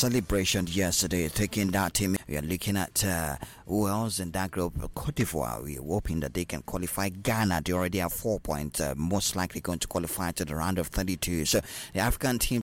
celebration yesterday, taking that team. We are looking at who else in that group. Cote d'Ivoire. We are hoping that they can qualify. Ghana, they already have 4 points, most likely going to qualify to the round of 32. So the African teams